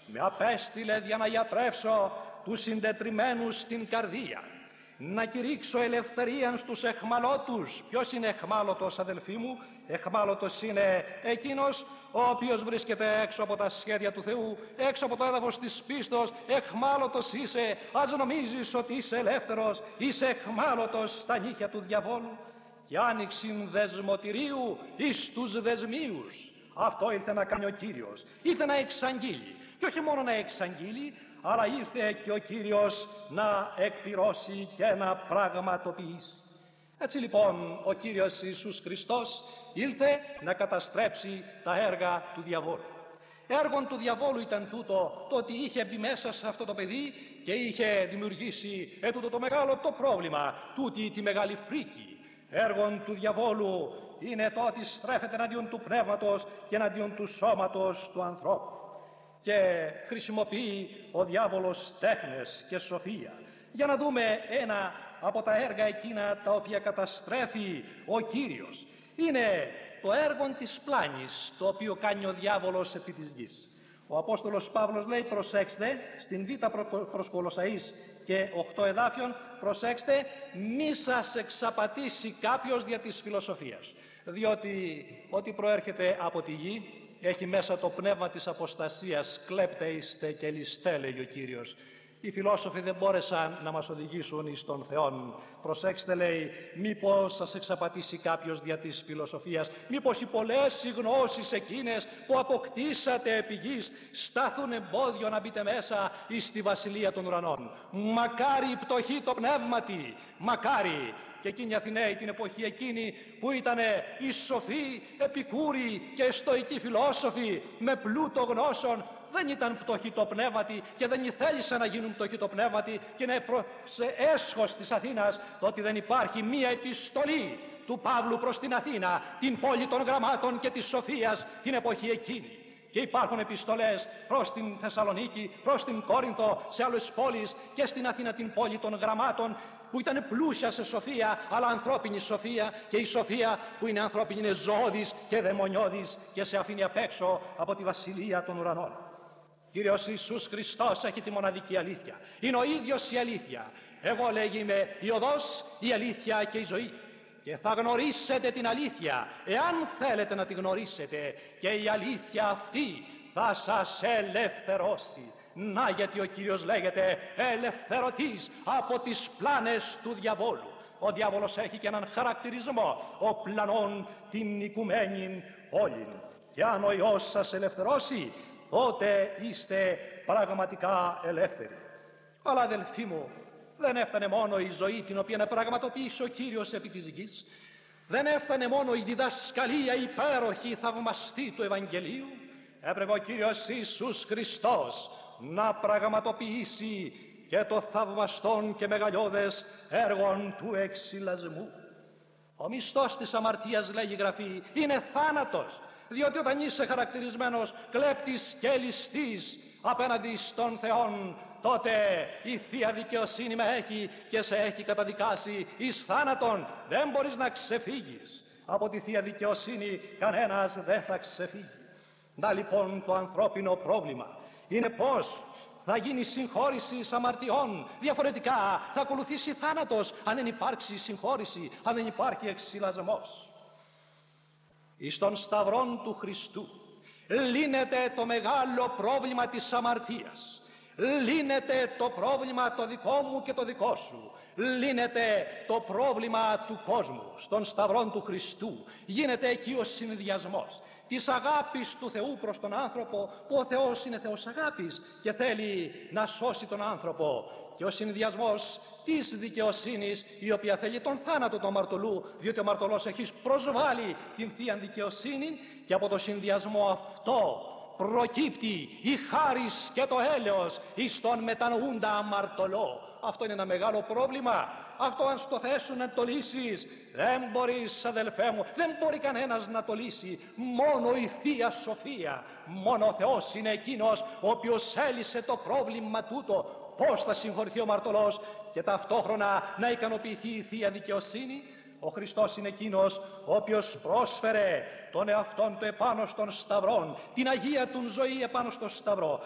με απέστειλε για να γιατρεύσω τους συντετριμμένους στην καρδία, να κηρύξω ελευθερίαν στους εχμαλώτους. Ποιος είναι εχμάλωτος, αδελφοί μου? Εχμάλωτος είναι εκείνος ο οποίος βρίσκεται έξω από τα σχέδια του Θεού, έξω από το έδαφος της πίστος. Εχμάλωτος είσαι, ας νομίζεις ότι είσαι ελεύθερος, είσαι εχμάλωτος στα νύχια του διαβόλου. Και άνοιξην δεσμοτηρίου εις τους δεσμίους. Αυτό ήρθε να κάνει ο Κύριος. Ήρθε να εξαγγείλει. Και όχι μόνο να εξαγγείλει, αλλά ήρθε και ο Κύριος να εκπληρώσει και να πραγματοποιήσει. Έτσι λοιπόν ο Κύριος Ιησούς Χριστός ήλθε να καταστρέψει τα έργα του διαβόλου. Έργον του διαβόλου ήταν τούτο, το ότι είχε μπει μέσα σε αυτό το παιδί και είχε δημιουργήσει τούτο το μεγάλο το πρόβλημα, τούτη τη μεγάλη φρίκη. Έργον του διαβόλου είναι το ότι στρέφεται εναντίον του πνεύματος και εναντίον του σώματος του ανθρώπου. Και χρησιμοποιεί ο διάβολος τέχνες και σοφία. Για να δούμε ένα από τα έργα εκείνα τα οποία καταστρέφει ο Κύριος. Είναι το έργο της πλάνης, το οποίο κάνει ο διάβολος επί της γης. Ο Απόστολος Παύλος λέει, προσέξτε, στην Β' προς Κολοσσαείς και 8 εδάφιων, προσέξτε, μη σας εξαπατήσει κάποιος δια της φιλοσοφίας. Διότι ό,τι προέρχεται από τη γη έχει μέσα το πνεύμα της αποστασίας. Κλέπτε είστε και ληστέ, λέγει ο Κύριος. Οι φιλόσοφοι δεν μπόρεσαν να μας οδηγήσουν εις τον Θεόν. Προσέξτε, λέει, μήπως σας εξαπατήσει κάποιος δια της φιλοσοφίας, μήπως οι πολλές οι γνώσεις εκείνες που αποκτήσατε επί γης στάθουν εμπόδιο να μπείτε μέσα εις τη βασιλεία των ουρανών. Μακάρι η πτωχή το πνεύματι, μακάρι. Και εκείνοι οι Αθηναίοι την εποχή εκείνη που ήταν οι σοφοί, επικούροι και στοικοί φιλόσοφοι με πλούτο γνώσεων, δεν ήταν πτωχοί το πνεύματι και δεν θέλησαν να γίνουν πτωχοί το πνεύματι, και είναι σε έσχος της Αθήνας το ότι δεν υπάρχει μία επιστολή του Παύλου προς την Αθήνα, την πόλη των γραμμάτων και της σοφίας την εποχή εκείνη. Και υπάρχουν επιστολές προς την Θεσσαλονίκη, προς την Κόρινθο, σε άλλες πόλεις και στην Αθήνα την πόλη των γραμμάτων, που ήταν πλούσια σε σοφία, αλλά ανθρώπινη σοφία, και η σοφία που είναι ανθρώπινη είναι ζώδης και δαιμονιώδης και σε αφήνει απ' έξω από τη βασιλεία των ουρανών. Κύριος Ιησούς Χριστός έχει τη μοναδική αλήθεια. Είναι ο ίδιος η αλήθεια. Εγώ, λέγει, είμαι η οδός, η αλήθεια και η ζωή. Και θα γνωρίσετε την αλήθεια, εάν θέλετε να τη γνωρίσετε, και η αλήθεια αυτή θα σας ελευθερώσει. Να, γιατί ο Κύριος λέγεται ελευθερωτής από τις πλάνες του διαβόλου. Ο διάβολος έχει και έναν χαρακτηρισμό, ο πλανών την οικουμένην όλην. Και αν ο Υιός σας ελευθερώσει, τότε είστε πραγματικά ελεύθεροι. Αλλά, αδελφοί μου, δεν έφτανε μόνο η ζωή την οποία να πραγματοποιήσει ο Κύριος επί της γης. Δεν έφτανε μόνο η διδασκαλία υπέροχη, θαυμαστή του Ευαγγελίου. Έπρεπε ο Κύριος Ιησούς Χριστός να πραγματοποιήσει και το θαυμαστόν και μεγαλειώδες έργον του εξυλασμού. Ο μισθός της αμαρτίας, λέγει η Γραφή, είναι θάνατος. Διότι όταν είσαι χαρακτηρισμένος κλέπτης και ληστής απέναντι στον Θεόν, τότε η Θεία Δικαιοσύνη με έχει και σε έχει καταδικάσει εις θάνατον. Δεν μπορείς να ξεφύγεις από τη Θεία Δικαιοσύνη, κανένας δεν θα ξεφύγει. Να λοιπόν το ανθρώπινο πρόβλημα είναι πώς θα γίνει συγχώρηση αμαρτιών. Διαφορετικά θα ακολουθήσει θάνατος αν δεν υπάρξει συγχώρηση, αν δεν υπάρχει εξυλασμός. Εις των σταυρών του Χριστού λύνεται το μεγάλο πρόβλημα της αμαρτίας. Λύνεται το πρόβλημα το δικό μου και το δικό σου. Λύνεται το πρόβλημα του κόσμου. Στον σταυρών του Χριστού γίνεται εκεί ο συνδυασμός της αγάπης του Θεού προς τον άνθρωπο, που ο Θεός είναι Θεός αγάπης και θέλει να σώσει τον άνθρωπο, και ο συνδυασμός της δικαιοσύνης, η οποία θέλει τον θάνατο του αμαρτωλού, διότι ο αμαρτωλός έχει προσβάλει την Θεία Δικαιοσύνη, και από το συνδυασμό αυτό προκύπτει η χάρις και το έλεος εις τον μετανοούντα αμαρτωλό. Αυτό είναι ένα μεγάλο πρόβλημα. Αυτό αν στο θέσουν να το λύσεις, δεν μπορείς, αδελφέ μου, δεν μπορεί κανένας να το λύσει. Μόνο η Θεία Σοφία, μόνο ο Θεός είναι εκείνος ο οποίος έλυσε το πρόβλημα τούτο. Πώς θα συγχωρηθεί ο αμαρτωλός και ταυτόχρονα να ικανοποιηθεί η Θεία Δικαιοσύνη? Ο Χριστός είναι εκείνος ο οποίος πρόσφερε τον εαυτόν του επάνω στον σταυρόν, την Αγία του ζωή επάνω στον σταυρό.